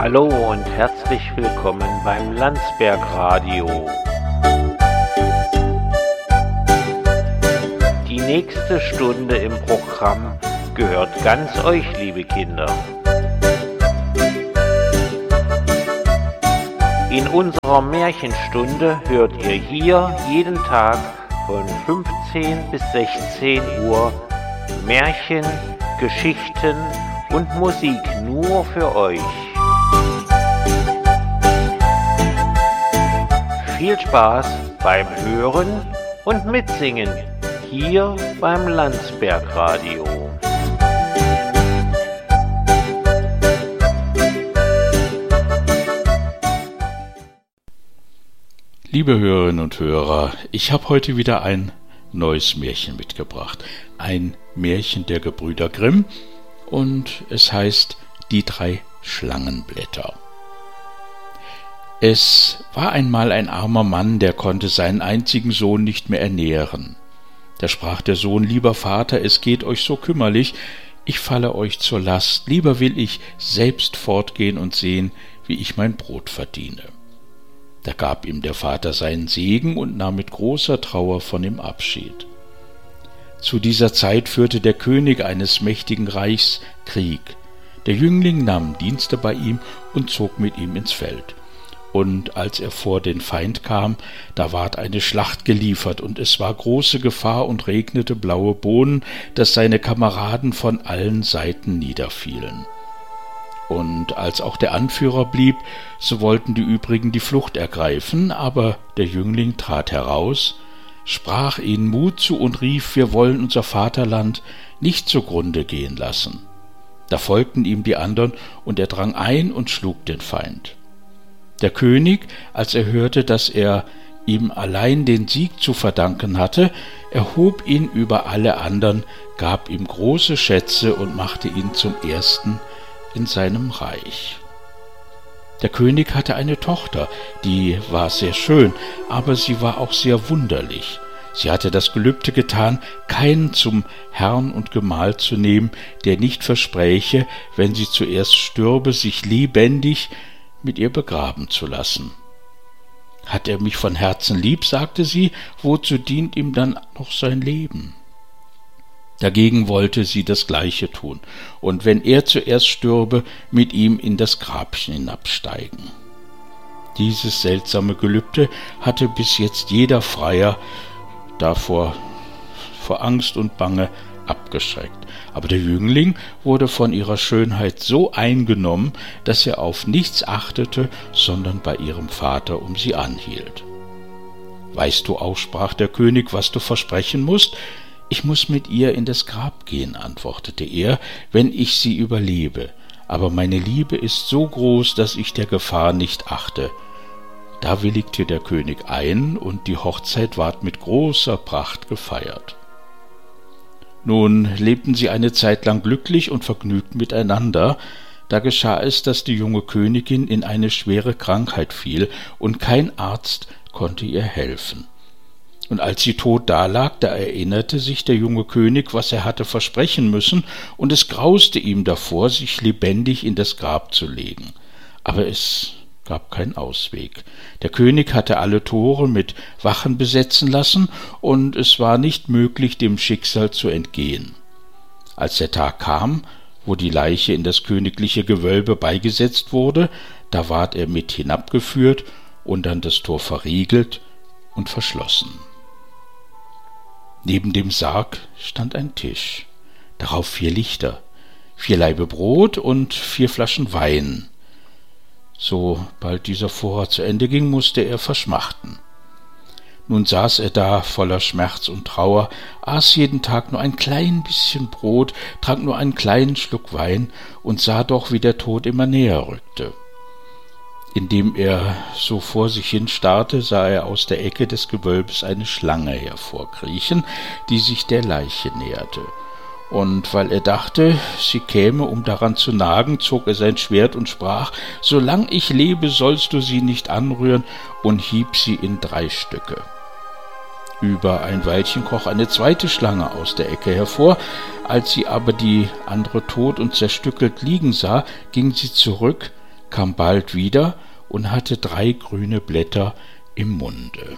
Hallo und herzlich willkommen beim Landsberg-Radio. Die nächste Stunde im Programm gehört ganz euch, liebe Kinder. In unserer Märchenstunde hört ihr hier jeden Tag von 15 bis 16 Uhr Märchen, Geschichten und Musik nur für euch. Viel Spaß beim Hören und Mitsingen hier beim Landsberg-Radio. Liebe Hörerinnen und Hörer, ich habe heute wieder ein neues Märchen mitgebracht. Ein Märchen der Gebrüder Grimm und es heißt Die 3 Schlangenblätter. Es war einmal ein armer Mann, der konnte seinen einzigen Sohn nicht mehr ernähren. Da sprach der Sohn: Lieber Vater, es geht euch so kümmerlich, ich falle euch zur Last, lieber will ich selbst fortgehen und sehen, wie ich mein Brot verdiene. Da gab ihm der Vater seinen Segen und nahm mit großer Trauer von ihm Abschied. Zu dieser Zeit führte der König eines mächtigen Reichs Krieg. Der Jüngling nahm Dienste bei ihm und zog mit ihm ins Feld. Und als er vor den Feind kam, da ward eine Schlacht geliefert, und es war große Gefahr und regnete blaue Bohnen, dass seine Kameraden von allen Seiten niederfielen. Und als auch der Anführer blieb, so wollten die übrigen die Flucht ergreifen, aber der Jüngling trat heraus, sprach ihnen Mut zu und rief: Wir wollen unser Vaterland nicht zugrunde gehen lassen. Da folgten ihm die anderen, und er drang ein und schlug den Feind. Der König, als er hörte, dass er ihm allein den Sieg zu verdanken hatte, erhob ihn über alle anderen, gab ihm große Schätze und machte ihn zum Ersten in seinem Reich. Der König hatte eine Tochter, die war sehr schön, aber sie war auch sehr wunderlich. Sie hatte das Gelübde getan, keinen zum Herrn und Gemahl zu nehmen, der nicht verspräche, wenn sie zuerst stürbe, sich lebendig mit ihr begraben zu lassen. Hat er mich von Herzen lieb, sagte sie, wozu dient ihm dann noch sein Leben? Dagegen wollte sie das Gleiche tun, und wenn er zuerst stürbe, mit ihm in das Grabchen hinabsteigen. Dieses seltsame Gelübde hatte bis jetzt jeder Freier davor vor Angst und Bange abgeschreckt. Aber der Jüngling wurde von ihrer Schönheit so eingenommen, dass er auf nichts achtete, sondern bei ihrem Vater um sie anhielt. »Weißt du auch«, sprach der König, »was du versprechen musst?« »Ich muß mit ihr in das Grab gehen«, antwortete er, »wenn ich sie überlebe. Aber meine Liebe ist so groß, dass ich der Gefahr nicht achte.« Da willigte der König ein, und die Hochzeit ward mit großer Pracht gefeiert. Nun lebten sie eine Zeit lang glücklich und vergnügt miteinander. Da geschah es, dass die junge Königin in eine schwere Krankheit fiel, und kein Arzt konnte ihr helfen. Und als sie tot dalag, da erinnerte sich der junge König, was er hatte versprechen müssen, und es grauste ihm davor, sich lebendig in das Grab zu legen. Aber es gab keinen Ausweg. Der König hatte alle Tore mit Wachen besetzen lassen, und es war nicht möglich, dem Schicksal zu entgehen. Als der Tag kam, wo die Leiche in das königliche Gewölbe beigesetzt wurde, da ward er mit hinabgeführt und dann das Tor verriegelt und verschlossen. Neben dem Sarg stand ein Tisch, darauf 4 Lichter, 4 Laibe Brot und 4 Flaschen Wein. Sobald dieser Vorrat zu Ende ging, musste er verschmachten. Nun saß er da voller Schmerz und Trauer, aß jeden Tag nur ein klein bisschen Brot, trank nur einen kleinen Schluck Wein und sah doch, wie der Tod immer näher rückte. Indem er so vor sich hin starrte, sah er aus der Ecke des Gewölbes eine Schlange hervorkriechen, die sich der Leiche näherte. Und weil er dachte, sie käme, um daran zu nagen, zog er sein Schwert und sprach: »Solang ich lebe, sollst du sie nicht anrühren«, und hieb sie in 3 Stücke. Über ein Weilchen kroch eine zweite Schlange aus der Ecke hervor. Als sie aber die andere tot und zerstückelt liegen sah, ging sie zurück, kam bald wieder und hatte 3 grüne Blätter im Munde.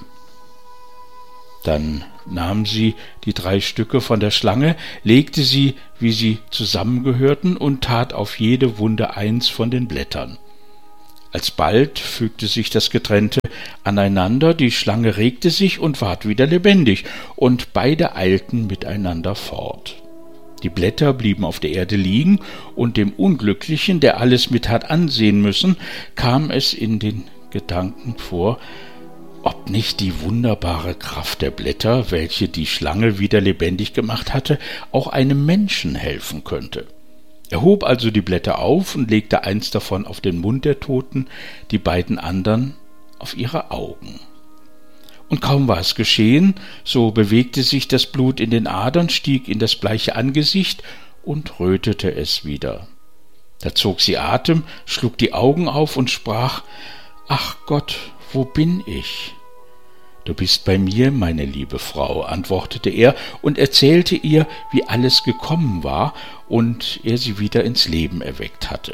Dann nahm sie die 3 Stücke von der Schlange, legte sie, wie sie zusammengehörten, und tat auf jede Wunde 1 von den Blättern. Alsbald fügte sich das Getrennte aneinander, die Schlange regte sich und ward wieder lebendig, und beide eilten miteinander fort. Die Blätter blieben auf der Erde liegen, und dem Unglücklichen, der alles mit hat ansehen müssen, kam es in den Gedanken vor, ob nicht die wunderbare Kraft der Blätter, welche die Schlange wieder lebendig gemacht hatte, auch einem Menschen helfen könnte. Er hob also die Blätter auf und legte 1 davon auf den Mund der Toten, die beiden anderen auf ihre Augen. Und kaum war es geschehen, so bewegte sich das Blut in den Adern, stieg in das bleiche Angesicht und rötete es wieder. Da zog sie Atem, schlug die Augen auf und sprach: »Ach Gott, wo bin ich?« »Du bist bei mir, meine liebe Frau«, antwortete er und erzählte ihr, wie alles gekommen war und er sie wieder ins Leben erweckt hatte.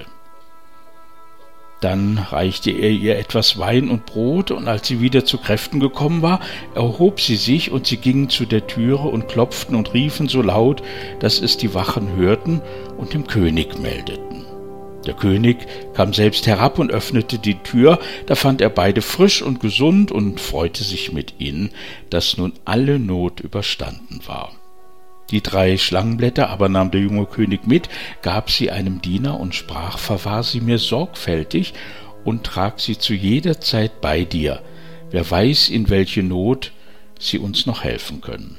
Dann reichte er ihr etwas Wein und Brot, und als sie wieder zu Kräften gekommen war, erhob sie sich, und sie gingen zu der Türe und klopften und riefen so laut, dass es die Wachen hörten und dem König meldeten. Der König kam selbst herab und öffnete die Tür, da fand er beide frisch und gesund und freute sich mit ihnen, dass nun alle Not überstanden war. Die 3 Schlangenblätter aber nahm der junge König mit, gab sie einem Diener und sprach: »Verwahr sie mir sorgfältig und trag sie zu jeder Zeit bei dir. Wer weiß, in welche Not sie uns noch helfen können.«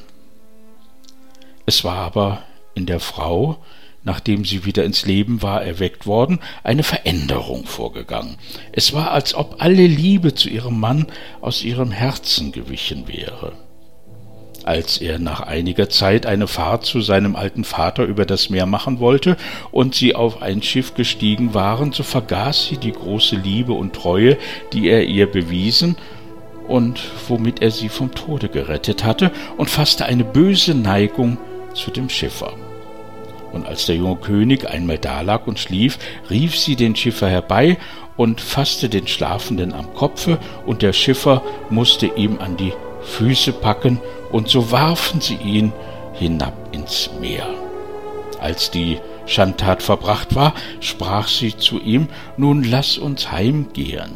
Es war aber in der Frau, nachdem sie wieder ins Leben war erweckt worden, eine Veränderung vorgegangen. Es war, als ob alle Liebe zu ihrem Mann aus ihrem Herzen gewichen wäre. Als er nach einiger Zeit eine Fahrt zu seinem alten Vater über das Meer machen wollte und sie auf ein Schiff gestiegen waren, so vergaß sie die große Liebe und Treue, die er ihr bewiesen und womit er sie vom Tode gerettet hatte, und fasste eine böse Neigung zu dem Schiffer. Und als der junge König einmal dalag und schlief, rief sie den Schiffer herbei und fasste den Schlafenden am Kopfe, und der Schiffer musste ihm an die Füße packen, und so warfen sie ihn hinab ins Meer. Als die Schandtat verbracht war, sprach sie zu ihm: »Nun lass uns heimkehren,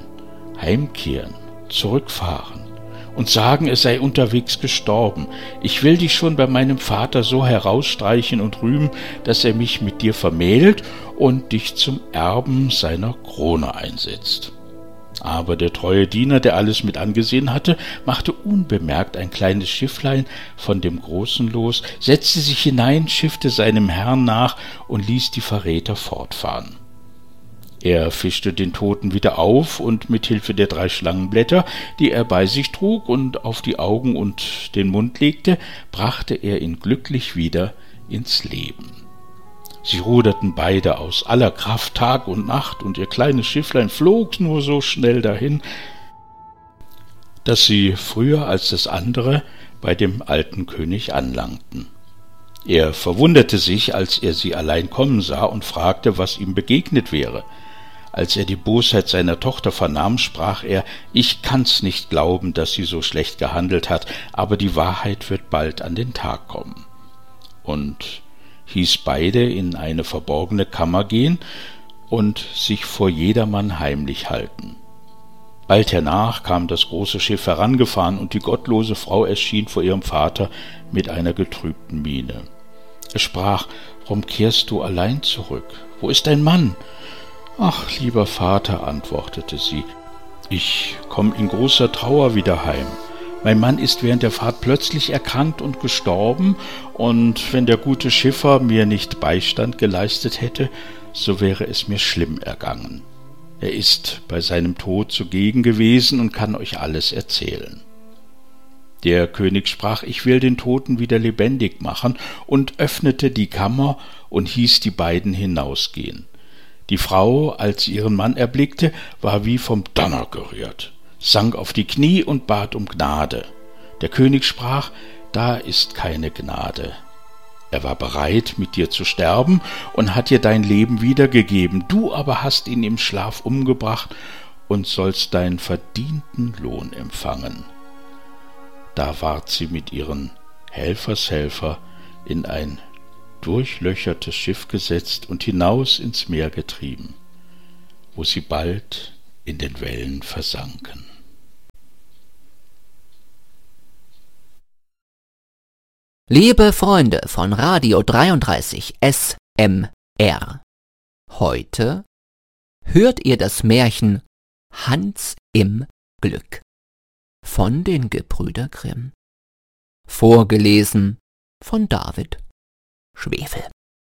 zurückfahren und sagen, es sei unterwegs gestorben. Ich will dich schon bei meinem Vater so herausstreichen und rühmen, dass er mich mit dir vermählt und dich zum Erben seiner Krone einsetzt.« Aber der treue Diener, der alles mit angesehen hatte, machte unbemerkt ein kleines Schifflein von dem Großen los, setzte sich hinein, schiffte seinem Herrn nach und ließ die Verräter fortfahren. Er fischte den Toten wieder auf, und mit Hilfe der 3 Schlangenblätter, die er bei sich trug und auf die Augen und den Mund legte, brachte er ihn glücklich wieder ins Leben. Sie ruderten beide aus aller Kraft Tag und Nacht, und ihr kleines Schifflein flog nur so schnell dahin, dass sie früher als das andere bei dem alten König anlangten. Er verwunderte sich, als er sie allein kommen sah, und fragte, was ihm begegnet wäre. Als er die Bosheit seiner Tochter vernahm, sprach er: »Ich kann's nicht glauben, dass sie so schlecht gehandelt hat, aber die Wahrheit wird bald an den Tag kommen.« Und hieß beide in eine verborgene Kammer gehen und sich vor jedermann heimlich halten. Bald hernach kam das große Schiff herangefahren, und die gottlose Frau erschien vor ihrem Vater mit einer getrübten Miene. Er sprach: »Warum kehrst du allein zurück? Wo ist dein Mann?« »Ach, lieber Vater«, antwortete sie, »ich komm in großer Trauer wieder heim. Mein Mann ist während der Fahrt plötzlich erkrankt und gestorben, und wenn der gute Schiffer mir nicht Beistand geleistet hätte, so wäre es mir schlimm ergangen. Er ist bei seinem Tod zugegen gewesen und kann euch alles erzählen.« Der König sprach: »Ich will den Toten wieder lebendig machen«, und öffnete die Kammer und hieß die beiden hinausgehen. Die Frau, als sie ihren Mann erblickte, war wie vom Donner gerührt, sank auf die Knie und bat um Gnade. Der König sprach: »Da ist keine Gnade. Er war bereit, mit dir zu sterben und hat dir dein Leben wiedergegeben. Du aber hast ihn im Schlaf umgebracht und sollst deinen verdienten Lohn empfangen. Da ward sie mit ihren Helfershelfer in ein durchlöchertes Schiff gesetzt und hinaus ins Meer getrieben, wo sie bald in den Wellen versanken. Liebe Freunde von Radio 33 SMR, heute hört ihr das Märchen Hans im Glück von den Gebrüder Grimm, vorgelesen von David Schwefel.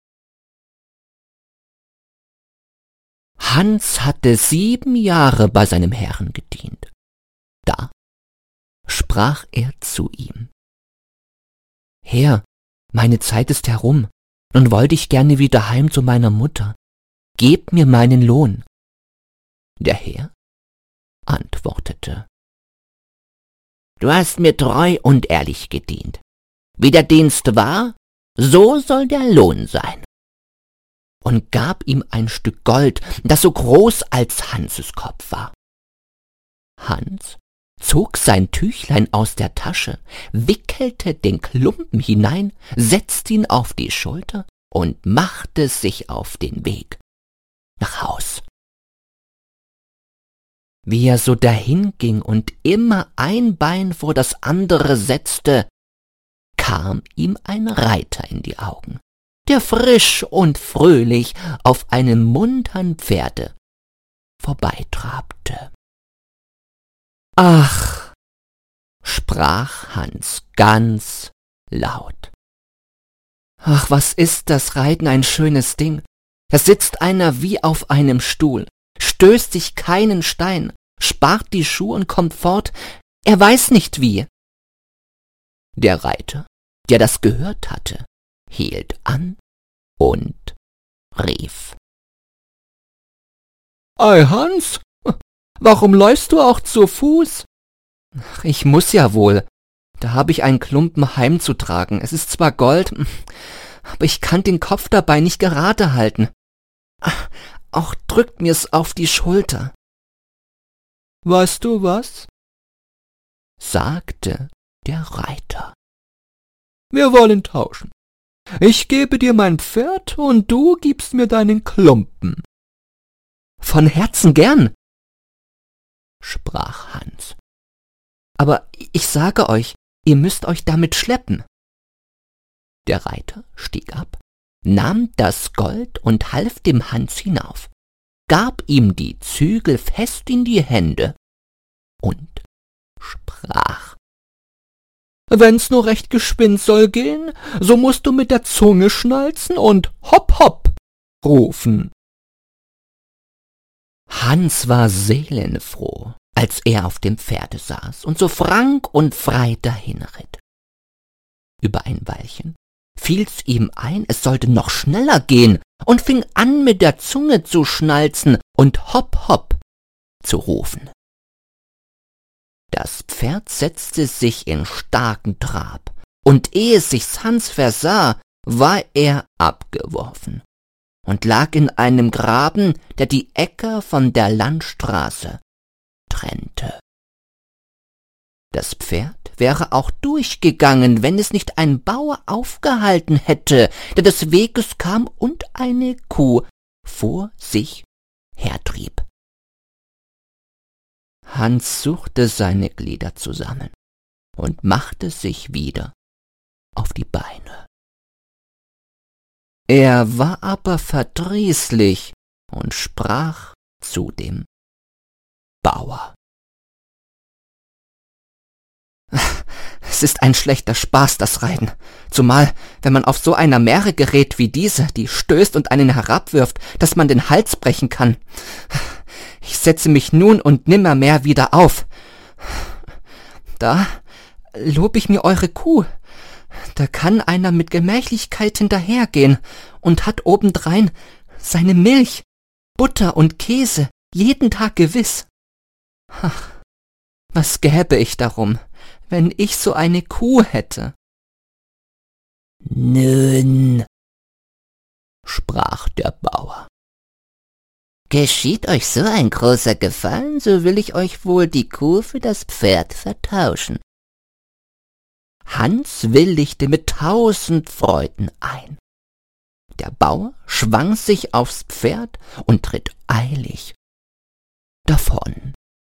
Hans hatte 7 Jahre bei seinem Herrn gedient. Da sprach er zu ihm: »Herr, meine Zeit ist herum, nun wollte ich gerne wieder heim zu meiner Mutter. Gebt mir meinen Lohn.« Der Herr antwortete: »Du hast mir treu und ehrlich gedient. Wie der Dienst war, so soll der Lohn sein.« Und gab ihm ein Stück Gold, das so groß als Hanses Kopf war. Hans zog sein Tüchlein aus der Tasche, wickelte den Klumpen hinein, setzte ihn auf die Schulter und machte sich auf den Weg nach Haus. Wie er so dahinging und immer ein Bein vor das andere setzte, kam ihm ein Reiter in die Augen, der frisch und fröhlich auf einem muntern Pferde vorbeitrabte. »Ach«, sprach Hans ganz laut, »ach, was ist das Reiten ein schönes Ding! Da sitzt einer wie auf einem Stuhl, stößt sich keinen Stein, spart die Schuhe und kommt fort, er weiß nicht wie.« Der Reiter, der das gehört hatte, hielt an und rief: »Ei, Hans, warum läufst du auch zu Fuß?« »Ach, ich muß ja wohl. Da habe ich einen Klumpen heimzutragen. Es ist zwar Gold, aber ich kann den Kopf dabei nicht gerade halten. Auch drückt mir's auf die Schulter.« »Weißt du was?«, sagte der Reiter. »Wir wollen tauschen. Ich gebe dir mein Pferd und du gibst mir deinen Klumpen.« »Von Herzen gern«, sprach Hans. »Aber ich sage euch, ihr müsst euch damit schleppen.« Der Reiter stieg ab, nahm das Gold und half dem Hans hinauf, gab ihm die Zügel fest in die Hände und sprach: »Wenn's nur recht geschwind soll gehen, so musst du mit der Zunge schnalzen und hopp hopp rufen.« Hans war seelenfroh, als er auf dem Pferde saß und so frank und frei dahinritt. Über ein Weilchen fiel's ihm ein, es sollte noch schneller gehen, und fing an, mit der Zunge zu schnalzen und hopp hopp zu rufen. Das Pferd setzte sich in starken Trab, und ehe sich's Hans versah, war er abgeworfen und lag in einem Graben, der die Äcker von der Landstraße trennte. Das Pferd wäre auch durchgegangen, wenn es nicht ein Bauer aufgehalten hätte, der des Weges kam und eine Kuh vor sich hertrieb. Hans suchte seine Glieder zusammen und machte sich wieder auf die Beine. Er war aber verdrießlich und sprach zu dem Bauer: »Es ist ein schlechter Spaß, das Reiten, zumal wenn man auf so einer Mähre gerät wie diese, die stößt und einen herabwirft, dass man den Hals brechen kann. Ich setze mich nun und nimmermehr wieder auf. Da lob ich mir eure Kuh. Da kann einer mit Gemächlichkeit hinterhergehen und hat obendrein seine Milch, Butter und Käse jeden Tag gewiss. Ach, was gäbe ich darum, wenn ich so eine Kuh hätte?« »Nun«, sprach der Bauer, »geschieht euch so ein großer Gefallen, so will ich euch wohl die Kuh für das Pferd vertauschen.« Hans willigte mit 1000 Freuden ein. Der Bauer schwang sich aufs Pferd und ritt eilig davon.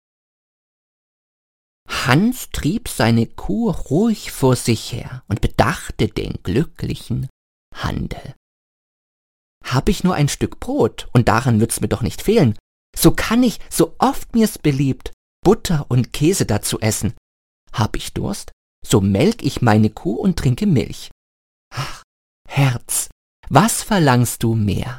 Hans trieb seine Kuh ruhig vor sich her und bedachte den glücklichen Handel. »Hab ich nur ein Stück Brot, und daran wird's mir doch nicht fehlen, so kann ich, so oft mir's beliebt, Butter und Käse dazu essen. Hab ich Durst, so melk ich meine Kuh und trinke Milch. Ach, Herz, was verlangst du mehr?«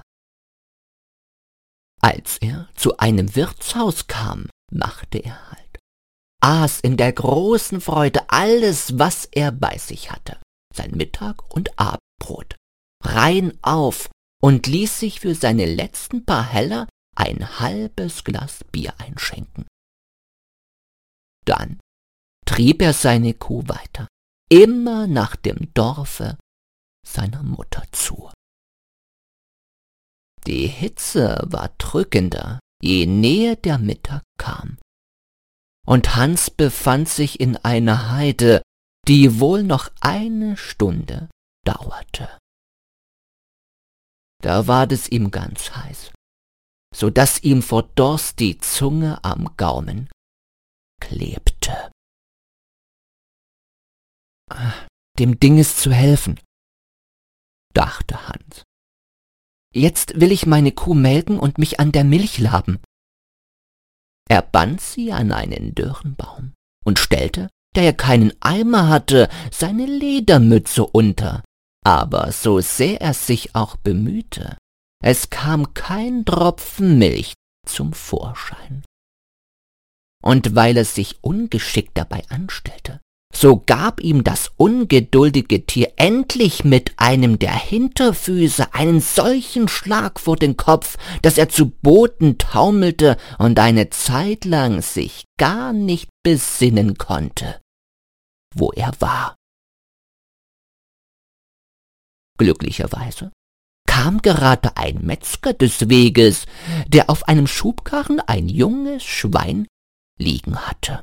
Als er zu einem Wirtshaus kam, machte er Halt, aß in der großen Freude alles, was er bei sich hatte, sein Mittag- und Abendbrot, rein auf, und ließ sich für seine letzten paar Heller ein halbes Glas Bier einschenken. Dann trieb er seine Kuh weiter, immer nach dem Dorfe seiner Mutter zu. Die Hitze war drückender, je näher der Mittag kam, und Hans befand sich in einer Heide, die wohl noch eine Stunde dauerte. Da ward es ihm ganz heiß, so daß ihm vor Durst die Zunge am Gaumen klebte. »Dem Ding ist zu helfen«, dachte Hans. »Jetzt will ich meine Kuh melken und mich an der Milch laben.« Er band sie an einen dürren Baum und stellte, da er keinen Eimer hatte, seine Ledermütze unter. Aber so sehr er sich auch bemühte, es kam kein Tropfen Milch zum Vorschein. Und weil er sich ungeschickt dabei anstellte, so gab ihm das ungeduldige Tier endlich mit einem der Hinterfüße einen solchen Schlag vor den Kopf, dass er zu Boden taumelte und eine Zeit lang sich gar nicht besinnen konnte, wo er war. Glücklicherweise kam gerade ein Metzger des Weges, der auf einem Schubkarren ein junges Schwein liegen hatte.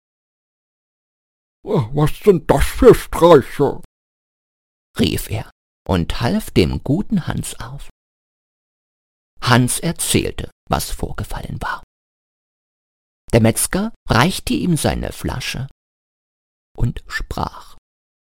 »Was sind das für Streiche?« rief er und half dem guten Hans auf. Hans erzählte, was vorgefallen war. Der Metzger reichte ihm seine Flasche und sprach: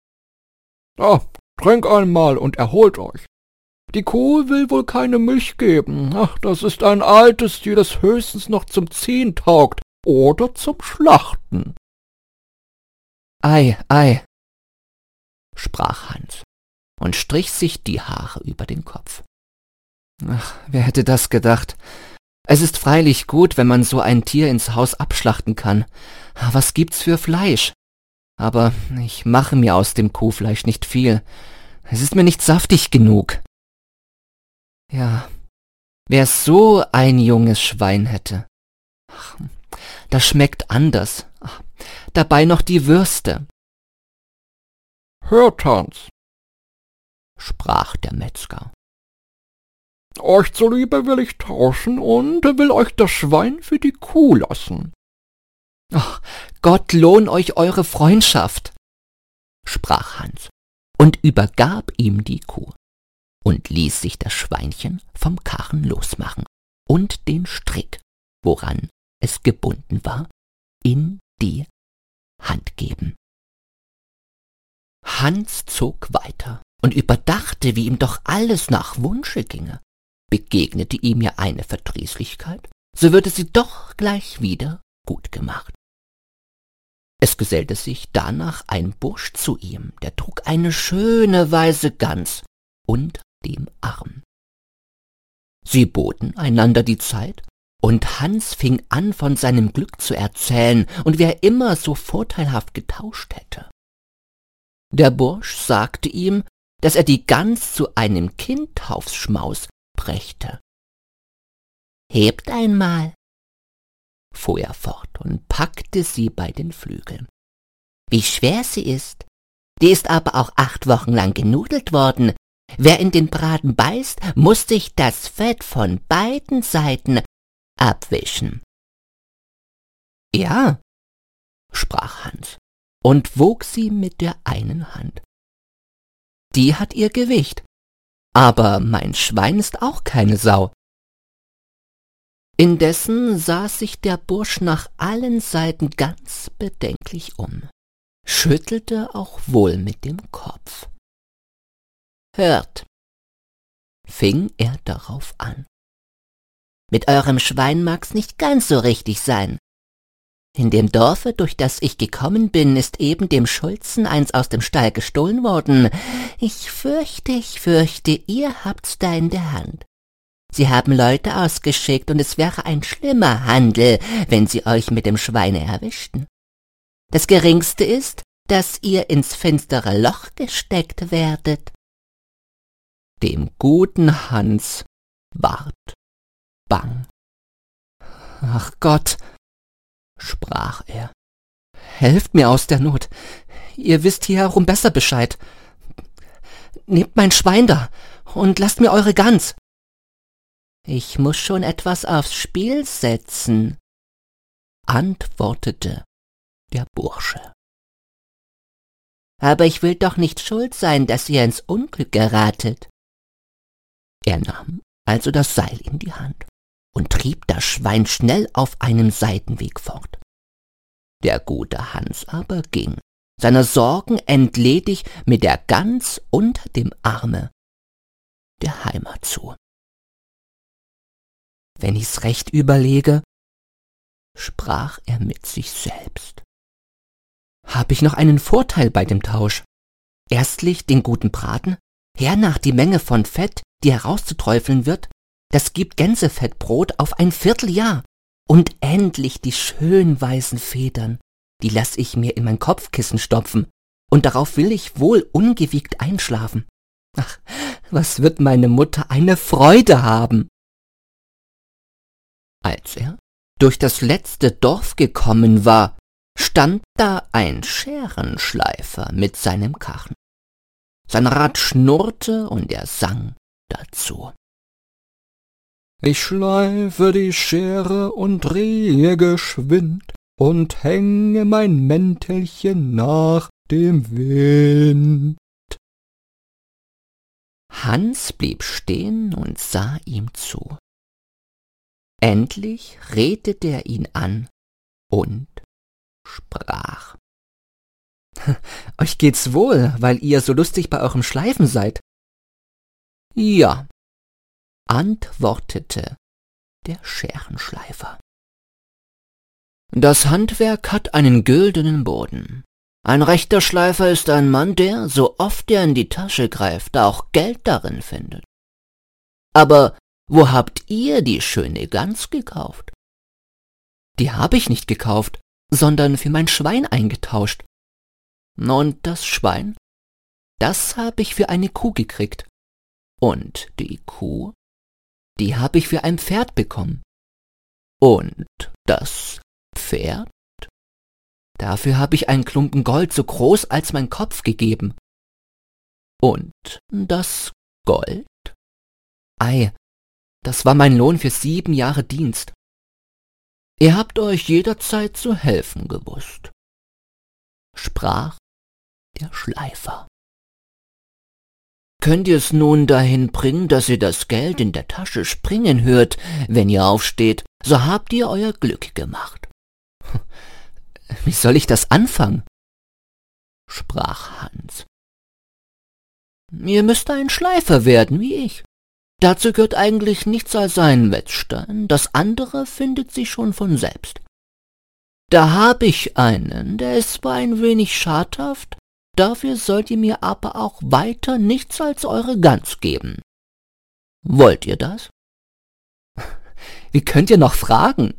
»Trink einmal und erholt euch. Die Kuh will wohl keine Milch geben. Ach, das ist ein altes Tier, das höchstens noch zum Ziehen taugt oder zum Schlachten.« »Ei, ei«, sprach Hans und strich sich die Haare über den Kopf. »Ach, wer hätte das gedacht? Es ist freilich gut, wenn man so ein Tier ins Haus abschlachten kann. Was gibt's für Fleisch? Aber ich mache mir aus dem Kuhfleisch nicht viel. Es ist mir nicht saftig genug. Ja, wer so ein junges Schwein hätte. Ach, das schmeckt anders. Ach, dabei noch die Würste.« »Hört, Hans«, sprach der Metzger, »euch zuliebe will ich tauschen und will euch das Schwein für die Kuh lassen.« »Ach, Gott lohn euch eure Freundschaft«, sprach Hans und übergab ihm die Kuh und ließ sich das Schweinchen vom Karren losmachen und den Strick, woran es gebunden war, in die Hand geben. Hans zog weiter und überdachte, wie ihm doch alles nach Wunsche ginge. Begegnete ihm ja eine Verdrießlichkeit, so würde sie doch gleich wieder gut gemacht. Es gesellte sich danach ein Bursch zu ihm, der trug eine schöne weiße Gans unter dem Arm. Sie boten einander die Zeit, und Hans fing an, von seinem Glück zu erzählen und wie er immer so vorteilhaft getauscht hätte. Der Bursch sagte ihm, dass er die Gans zu einem Kindtaufsschmaus brächte. »Hebt einmal«, fuhr er fort und packte sie bei den Flügeln. »Wie schwer sie ist, Die ist aber auch 8 Wochen lang genudelt worden. Wer in den Braten beißt, muss sich das Fett von beiden Seiten abwischen. Ja, sprach Hans und wog sie mit der einen Hand. Die hat ihr Gewicht, aber mein Schwein ist auch keine Sau. Indessen sah sich der Bursch nach allen Seiten ganz bedenklich um, schüttelte auch wohl mit dem Kopf. Hört, fing er darauf an. Mit eurem Schwein mag's nicht ganz so richtig sein. In dem Dorfe, durch das ich gekommen bin, ist eben dem Schulzen eins aus dem Stall gestohlen worden. Ich fürchte, ihr habt's da in der Hand. Sie haben Leute ausgeschickt, und es wäre ein schlimmer Handel, wenn sie euch mit dem Schweine erwischten. Das Geringste ist, dass ihr ins finstere Loch gesteckt werdet. Dem guten Hans ward bang. »Ach Gott«, sprach er, »helft mir aus der Not. Ihr wisst hier herum besser Bescheid. Nehmt mein Schwein da und lasst mir eure Gans.« »Ich muß schon etwas aufs Spiel setzen«, antwortete der Bursche. »Aber ich will doch nicht schuld sein, dass ihr ins Unglück geratet.« Er nahm also das Seil in die Hand und trieb das Schwein schnell auf einem Seitenweg fort. Der gute Hans aber ging, seiner Sorgen entledigt, mit der Gans unter dem Arme der Heimat zu. »Wenn ich's recht überlege«, sprach er mit sich selbst, »hab ich noch einen Vorteil bei dem Tausch. Erstlich den guten Braten, hernach die Menge von Fett, die herauszuträufeln wird, das gibt Gänsefettbrot auf ein Vierteljahr, und endlich die schön weißen Federn, die lass ich mir in mein Kopfkissen stopfen, und darauf will ich wohl ungewiegt einschlafen. Ach, was wird meine Mutter eine Freude haben!« Als er durch das letzte Dorf gekommen war, stand da ein Scherenschleifer mit seinem Karren. Sein Rad schnurrte und er sang dazu. »Ich schleife die Schere und drehe geschwind und hänge mein Mäntelchen nach dem Wind.« Hans blieb stehen und sah ihm zu. Endlich redete er ihn an und sprach: »Euch geht's wohl, weil ihr so lustig bei eurem Schleifen seid?« »Ja«, antwortete der Scherenschleifer. »Das Handwerk hat einen güldenen Boden. Ein rechter Schleifer ist ein Mann, der, so oft er in die Tasche greift, auch Geld darin findet. Aber wo habt ihr die schöne Gans gekauft?« »Die habe ich nicht gekauft, sondern für mein Schwein eingetauscht.« »Und das Schwein? Das habe ich für eine Kuh gekriegt. Und die Kuh, die habe ich für ein Pferd bekommen. Und das Pferd, dafür habe ich einen Klumpen Gold so groß als mein Kopf gegeben. Und das Gold? Ei, das war mein Lohn für 7 Jahre Dienst. Ihr habt euch jederzeit zu helfen gewusst«, sprach der Schleifer. »Könnt ihr's nun dahin bringen, dass ihr das Geld in der Tasche springen hört, wenn ihr aufsteht, so habt ihr euer Glück gemacht.« »Wie soll ich das anfangen?«, sprach Hans. »Ihr müsst ein Schleifer werden wie ich. Dazu gehört eigentlich nichts als ein Wetzstein, das andere findet sich schon von selbst. Da hab ich einen, der ist zwar ein wenig schadhaft, dafür sollt ihr mir aber auch weiter nichts als eure Gans geben. Wollt ihr das?« »Wie könnt ihr noch fragen?«,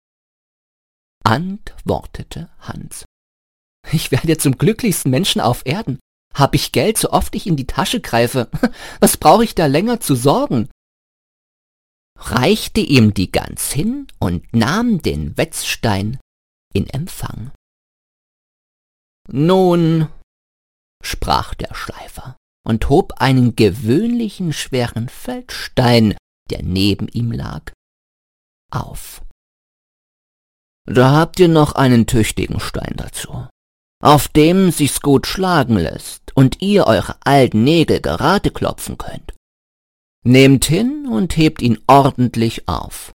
antwortete Hans. »Ich werde zum glücklichsten Menschen auf Erden. Hab ich Geld, so oft ich in die Tasche greife. Was brauche ich da länger zu sorgen?« Reichte ihm die Gans hin und nahm den Wetzstein in Empfang. »Nun«, sprach der Schleifer und hob einen gewöhnlichen schweren Feldstein, der neben ihm lag, auf. »Da habt ihr noch einen tüchtigen Stein dazu, auf dem sich's gut schlagen lässt und ihr eure alten Nägel gerade klopfen könnt. Nehmt hin und hebt ihn ordentlich auf.«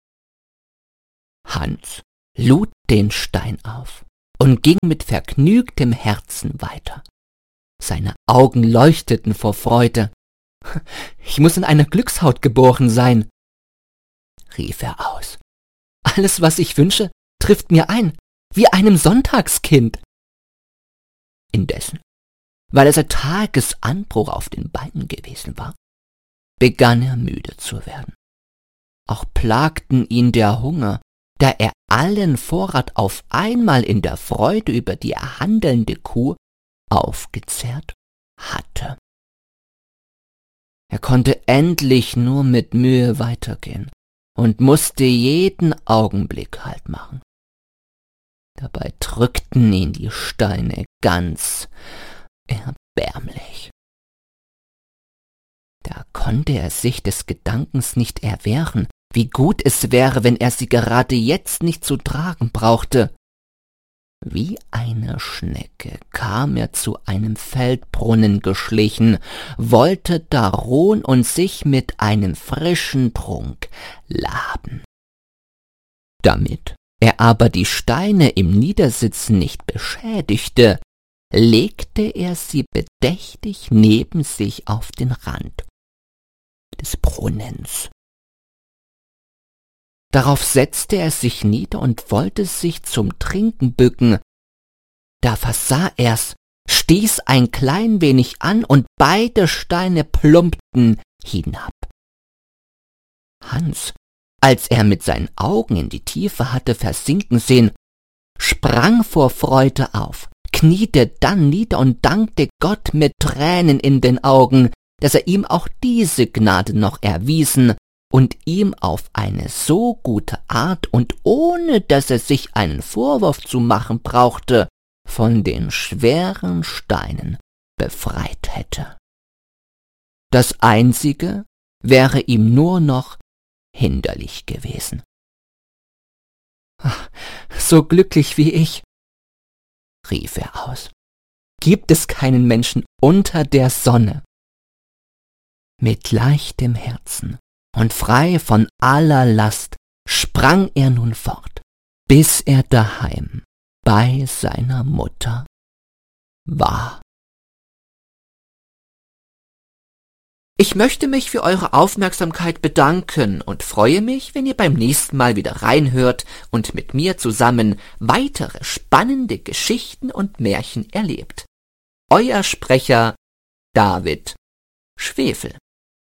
Hans lud den Stein auf und ging mit vergnügtem Herzen weiter. Seine Augen leuchteten vor Freude. »Ich muß in einer Glückshaut geboren sein«, rief er aus. »Alles, was ich wünsche, trifft mir ein, wie einem Sonntagskind.« Indessen, weil er seit Tagesanbruch auf den Beinen gewesen war, begann er müde zu werden. Auch plagten ihn der Hunger, da er allen Vorrat auf einmal in der Freude über die erhandelnde Kuh aufgezehrt hatte. Er konnte endlich nur mit Mühe weitergehen und mußte jeden Augenblick Halt machen. Dabei drückten ihn die Steine ganz erbärmlich. Da konnte er sich des Gedankens nicht erwehren, wie gut es wäre, wenn er sie gerade jetzt nicht zu tragen brauchte. Wie eine Schnecke kam er zu einem Feldbrunnen geschlichen, wollte da ruhen und sich mit einem frischen Trunk laben. Damit er aber die Steine im Niedersitzen nicht beschädigte, legte er sie bedächtig neben sich auf den Rand des Brunnens. Darauf setzte er sich nieder und wollte sich zum Trinken bücken. Da versah er's, stieß ein klein wenig an und beide Steine plumpten hinab. Hans, als er mit seinen Augen in die Tiefe hatte versinken sehen, sprang vor Freude auf, kniete dann nieder und dankte Gott mit Tränen in den Augen, dass er ihm auch diese Gnade noch erwiesen und ihm auf eine so gute Art und ohne dass er sich einen Vorwurf zu machen brauchte, von den schweren Steinen befreit hätte. Das Einzige wäre ihm nur noch hinderlich gewesen. »Ach, so glücklich wie ich«, rief er aus, »gibt es keinen Menschen unter der Sonne.« Mit leichtem Herzen und frei von aller Last sprang er nun fort, bis er daheim bei seiner Mutter war. Ich möchte mich für eure Aufmerksamkeit bedanken und freue mich, wenn ihr beim nächsten Mal wieder reinhört und mit mir zusammen weitere spannende Geschichten und Märchen erlebt. Euer Sprecher David Schwefel.